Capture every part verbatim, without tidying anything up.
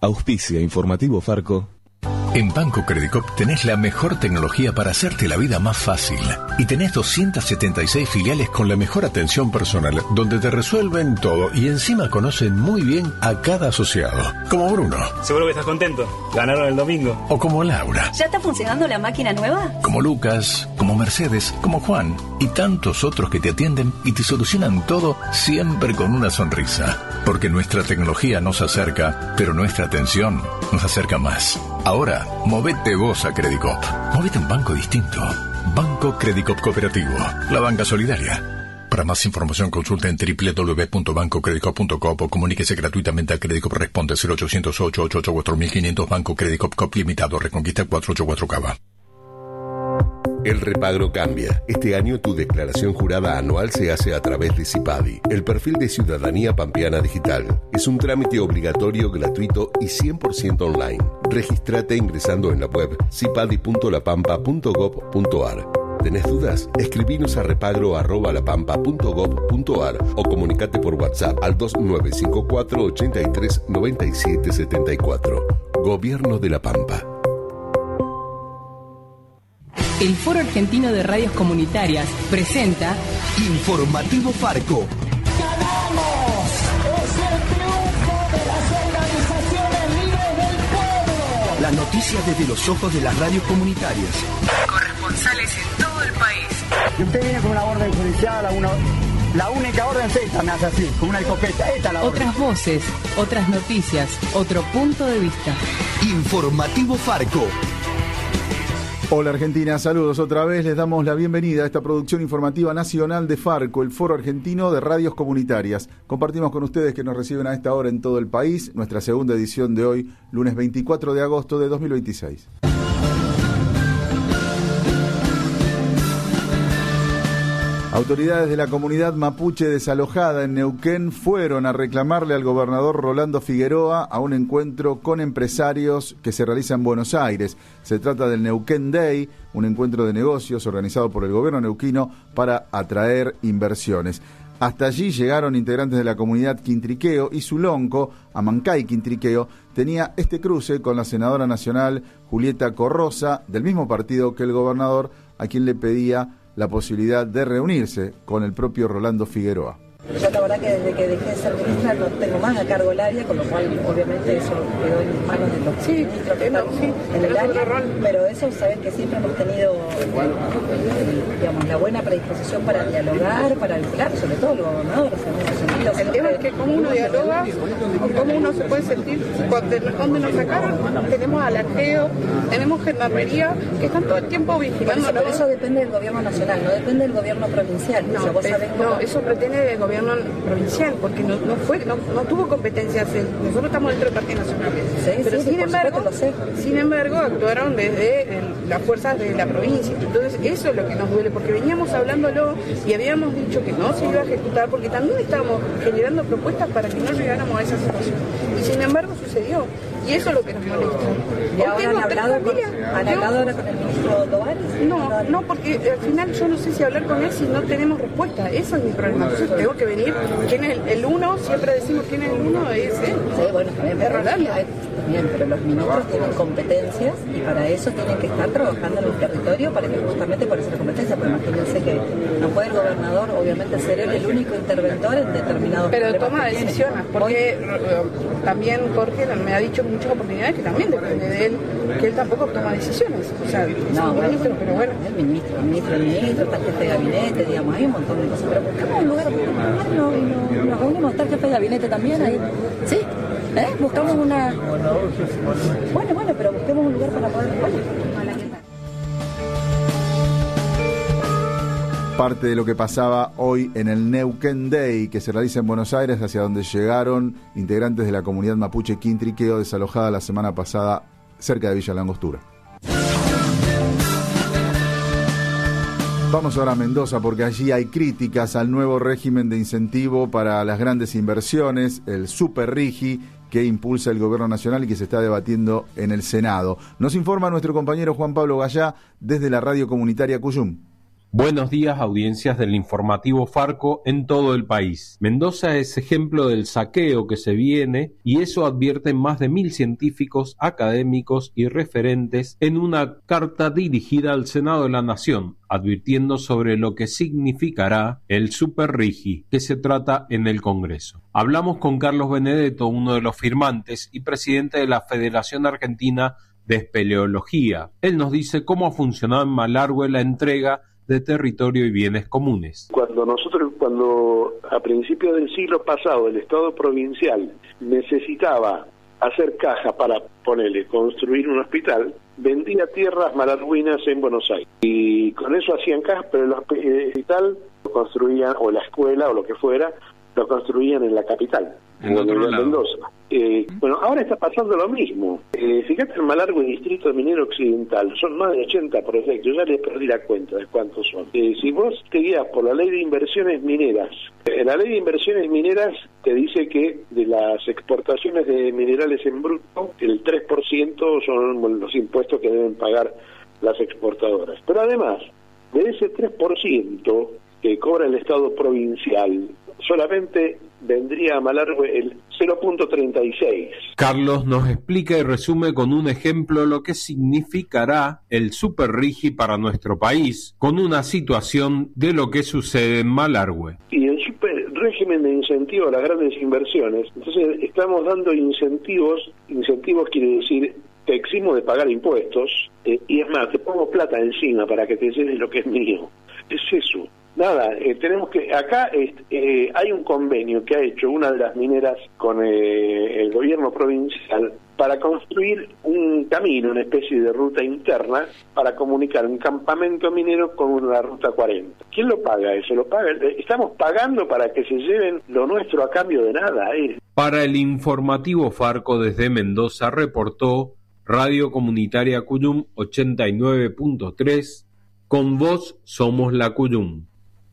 Auspicia Informativo Farco. En Banco Credicop tenés la mejor tecnología para hacerte la vida más fácil. Y tenés doscientas setenta y seis filiales con la mejor atención personal, donde te resuelven todo y encima conocen muy bien a cada asociado. Como Bruno. Seguro que estás contento. Ganaron el domingo. O como Laura. ¿Ya está funcionando la máquina nueva? Como Lucas, como Mercedes, como Juan y tantos otros que te atienden y te solucionan todo siempre con una sonrisa. Porque nuestra tecnología nos acerca, pero nuestra atención nos acerca más. Ahora, movete vos a Credicop. Movete a un banco distinto. Banco Credicop Cooperativo. La banca solidaria. Para más información consulta en doble u doble u doble u punto banco credicop punto com o comuníquese gratuitamente a Credicop. Responde cero ochocientos ocho ochenta y ocho cuatro mil quinientos. Banco Credicop Cop Limitado. Reconquista cuatrocientos ochenta y cuatro Cava. El repagro cambia. Este año tu declaración jurada anual se hace a través de CIPADI, el perfil de Ciudadanía Pampeana Digital. Es un trámite obligatorio, gratuito y cien por ciento online. Regístrate ingresando en la web cipadi punto la pampa punto gob punto ar. ¿Tenés dudas? Escribinos a repagro arroba lapampa punto gob punto ar o comunicate por WhatsApp al dos nueve cinco cuatro ochenta y tres noventa y siete setenta y cuatro. Gobierno de La Pampa. El Foro Argentino de Radios Comunitarias presenta Informativo Farco. ¡Ganamos! ¡Es el triunfo de las organizaciones libres del pueblo! Las noticias desde los ojos de las radios comunitarias. Corresponsales en todo el país. Y usted viene con una orden judicial, una, la única orden es esta, me hace así, con una escopeta. Esta es la orden. Otras voces, otras noticias, otro punto de vista. Informativo Farco. Hola Argentina, saludos otra vez, les damos la bienvenida a esta producción informativa nacional de Farco, el Foro Argentino de Radios Comunitarias. Compartimos con ustedes que nos reciben a esta hora en todo el país, nuestra segunda edición de hoy, lunes veinticuatro de agosto de dos mil veintiséis. Autoridades de la comunidad mapuche desalojada en Neuquén fueron a reclamarle al gobernador Rolando Figueroa a un encuentro con empresarios que se realiza en Buenos Aires. Se trata del Neuquén Day, un encuentro de negocios organizado por el gobierno neuquino para atraer inversiones. Hasta allí llegaron integrantes de la comunidad Quintriqueo y su lonco, Amancay Quintriqueo, tenía este cruce con la senadora nacional Julieta Corrosa, del mismo partido que el gobernador, a quien le pedía la posibilidad de reunirse con el propio Rolando Figueroa. Yo la verdad que desde que dejé de ser ministra no tengo más a cargo el área, con lo cual obviamente eso quedó en manos de los sí, ministros que están sí, en el área, pero eso sabes que siempre hemos tenido eh, digamos, la buena predisposición para dialogar, para vincular, sobre todo los gobernadores en ese sentido. El tema es que cómo uno dialoga, cómo uno se puede sentir, cuando, donde nos sacaron, tenemos alateo, tenemos gendarmería, que están todo el tiempo vigilando. Pero eso, eso depende del gobierno nacional, no depende del gobierno provincial. No, o sea, vos sabés no cómo... eso pretende del gobierno provincial, porque no, no fue, no, no tuvo competencias. Nosotros estamos dentro de parques nacionales, sí, pero sí, sin embargo, lo sé. sin embargo actuaron desde el, las fuerzas de la provincia. Entonces eso es lo que nos duele, porque veníamos hablándolo y habíamos dicho que no se iba a ejecutar, porque también estábamos generando propuestas para que no llegáramos a esa situación. Y sin embargo sucedió. Y eso es lo que nos molesta. ¿Y ahora han hablado, con, ¿han hablado ahora con el ministro Tovares? No, no, porque al final yo no sé si hablar con él si no tenemos respuesta. Eso es mi problema. Entonces tengo que venir. ¿Quién es el, el uno? Siempre decimos quién es el uno. Es él. Sí, bueno, también. Es Rolando. Bien, pero los ministros tienen competencias y para eso tienen que estar trabajando en el territorio para que justamente por esa competencia. Pero imagínense que no puede el gobernador, obviamente, ser él el único interventor en determinados pero toma decisiones, porque Hoy, también Jorge me ha dicho muchas oportunidades que también depende de él, que él tampoco toma decisiones. O sea, es no, un bueno, ministro, pero bueno. El ministro, el ministro, el ministro, está el jefe de gabinete, digamos, hay un montón de cosas. Pero buscamos un lugar para no, y no, nos reunimos, está el jefe de gabinete también ahí. ¿Sí? ¿Eh? Buscamos una... Bueno, bueno, pero busquemos un lugar para poder... Bueno, parte de lo que pasaba hoy en el Neuquén Day, que se realiza en Buenos Aires, hacia donde llegaron integrantes de la comunidad mapuche Quintriqueo, desalojada la semana pasada cerca de Villa Langostura. Vamos ahora a Mendoza, porque allí hay críticas al nuevo régimen de incentivo para las grandes inversiones, el Super Rigi, que impulsa el gobierno nacional y que se está debatiendo en el Senado. Nos informa nuestro compañero Juan Pablo Gallá desde la radio comunitaria Cuyum. Buenos días, audiencias del informativo Farco en todo el país. Mendoza es ejemplo del saqueo que se viene y eso advierten más de mil científicos, académicos y referentes en una carta dirigida al Senado de la Nación, advirtiendo sobre lo que significará el Super Rigi que se trata en el Congreso. Hablamos con Carlos Benedetto, uno de los firmantes y presidente de la Federación Argentina de Espeleología. Él nos dice cómo ha funcionado en Malargüe la entrega de territorio y bienes comunes. Cuando nosotros, cuando a principios del siglo pasado el Estado provincial necesitaba hacer caja para ponerle, construir un hospital, vendía tierras malargüinas en Buenos Aires. Y con eso hacían caja, pero el hospital lo construían, o la escuela, o lo que fuera, lo construían en la capital, en Mendoza. Eh, bueno, ahora está pasando lo mismo. Eh, fíjate en Malargüe, distrito minero occidental, son más de ochenta proyectos, ya les perdí la cuenta de cuántos son. Eh, si vos te guías por la ley de inversiones mineras, eh, la ley de inversiones mineras te dice que de las exportaciones de minerales en bruto, el tres por ciento son los impuestos que deben pagar las exportadoras. Pero además, de ese tres por ciento que cobra el Estado provincial, solamente vendría a Malargüe el cero punto treinta y seis. Carlos nos explica y resume con un ejemplo lo que significará el Super Rigi para nuestro país, con una situación de lo que sucede en Malargüe. Y el super régimen de incentivo a las grandes inversiones, entonces estamos dando incentivos, incentivos quiere decir te eximo de pagar impuestos, eh, y es más, te pongo plata encima para que te lleves lo que es mío. Es eso. Nada, eh, tenemos que, acá eh, hay un convenio que ha hecho una de las mineras con eh, el gobierno provincial para construir un camino, una especie de ruta interna para comunicar un campamento minero con la ruta cuarenta. ¿Quién lo paga eso? Lo paga, estamos pagando para que se lleven lo nuestro a cambio de nada. Eh. Para el informativo Farco desde Mendoza reportó Radio Comunitaria Cuyum ochenta y nueve punto tres, con vos somos la Cuyum.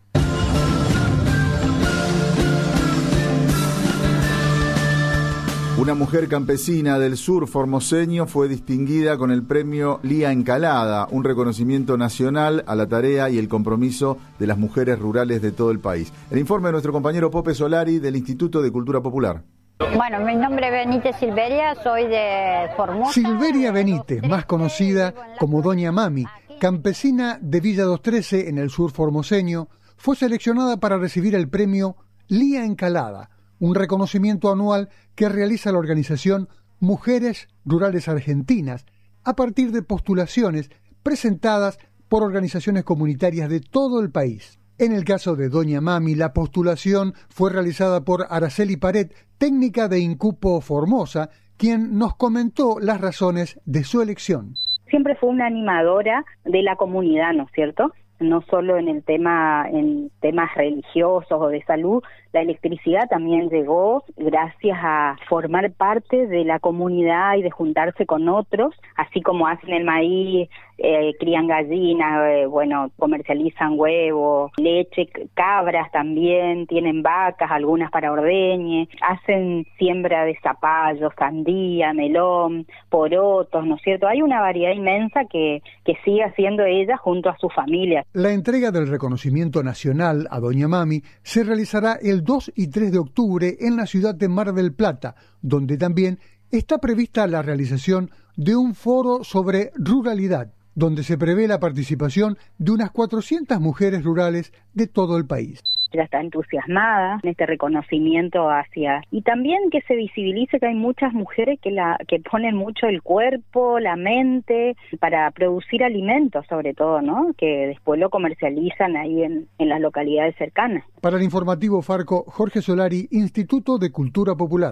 Una mujer campesina del sur formoseño fue distinguida con el premio Lía Encalada, un reconocimiento nacional a la tarea y el compromiso de las mujeres rurales de todo el país. El informe de nuestro compañero Pope Solari del Instituto de Cultura Popular. Bueno, mi nombre es Benítez Silveria, soy de Formosa. Silveria Benítez, más conocida como Doña Mami, campesina de Villa doscientos trece en el sur formoseño, fue seleccionada para recibir el premio Lía Encalada, un reconocimiento anual que realiza la organización Mujeres Rurales Argentinas a partir de postulaciones presentadas por organizaciones comunitarias de todo el país. En el caso de Doña Mami, la postulación fue realizada por Araceli Paret, técnica de Incupo Formosa, quien nos comentó las razones de su elección. Siempre fue una animadora de la comunidad, ¿no es cierto? No solo en el tema, en temas religiosos o de salud, la electricidad también llegó gracias a formar parte de la comunidad y de juntarse con otros, así como hacen el maíz, eh, crían gallinas, eh, bueno, comercializan huevos, leche, cabras también, tienen vacas, algunas para ordeñe, hacen siembra de zapallo, sandía, melón, porotos, ¿no es cierto? Hay una variedad inmensa que, que sigue haciendo ella junto a su familia. La entrega del reconocimiento nacional a Doña Mami se realizará el dos y tres de octubre en la ciudad de Mar del Plata, donde también está prevista la realización de un foro sobre ruralidad, donde se prevé la participación de unas cuatrocientas mujeres rurales de todo el país. Ella está entusiasmada en este reconocimiento hacia... Y también que se visibilice que hay muchas mujeres que la que ponen mucho el cuerpo, la mente, para producir alimentos sobre todo, ¿no? Que después lo comercializan ahí en, en las localidades cercanas. Para el informativo Farco, Jorge Solari, Instituto de Cultura Popular.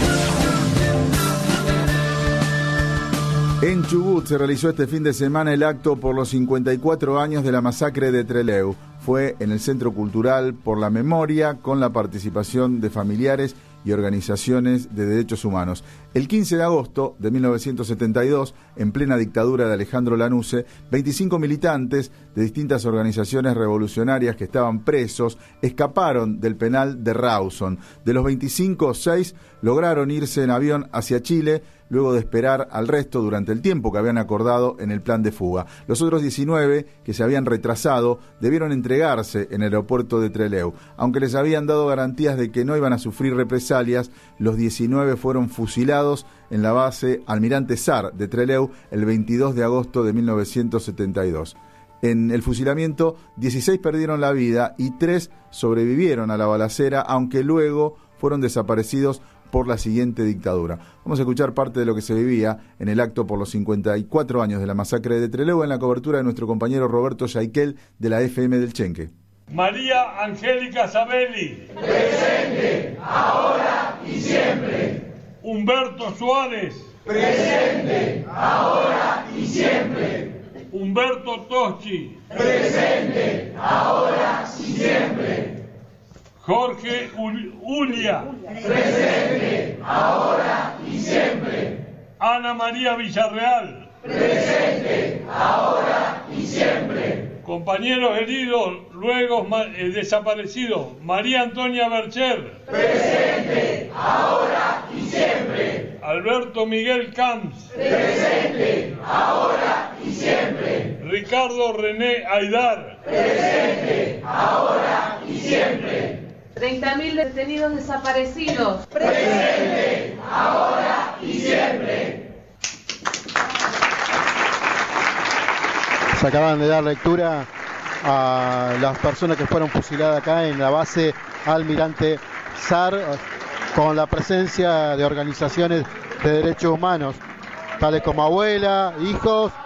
En Chubut se realizó este fin de semana el acto por los cincuenta y cuatro años de la masacre de Trelew. Fue en el Centro Cultural por la Memoria, con la participación de familiares y organizaciones de derechos humanos. El quince de agosto de mil novecientos setenta y dos, en plena dictadura de Alejandro Lanusse, veinticinco militantes de distintas organizaciones revolucionarias que estaban presos escaparon del penal de Rawson. De los veinticinco, seis lograron irse en avión hacia Chile, luego de esperar al resto durante el tiempo que habían acordado en el plan de fuga. Los otros diecinueve, que se habían retrasado, debieron entregarse en el aeropuerto de Trelew. Aunque les habían dado garantías de que no iban a sufrir represalias, los diecinueve fueron fusilados en la base Almirante Sar de Trelew el veintidós de agosto de mil novecientos setenta y dos. En el fusilamiento, dieciséis perdieron la vida y tres sobrevivieron a la balacera, aunque luego fueron desaparecidos por la siguiente dictadura. Vamos a escuchar parte de lo que se vivía en el acto por los cincuenta y cuatro años de la masacre de Trelew en la cobertura de nuestro compañero Roberto Yaiquel de la F M del Chenque. María Angélica Sabelli. Presente, ahora y siempre. Humberto Suárez. Presente, ahora y siempre. Humberto Toschi. Presente, ahora y siempre. Jorge Ulia. Presente, ahora y siempre. Ana María Villarreal. Presente, ahora y siempre. Compañeros heridos, luego eh, desaparecidos. María Antonia Bercher. Presente, ahora y siempre. Alberto Miguel Camps. Presente, ahora y siempre. Ricardo René Aidar. Presente, ahora y siempre. treinta mil detenidos desaparecidos. Presente, ahora y siempre. Se acaban de dar lectura a las personas que fueron fusiladas acá en la base Almirante Sar, con la presencia de organizaciones de derechos humanos, tales como Abuela, Hijos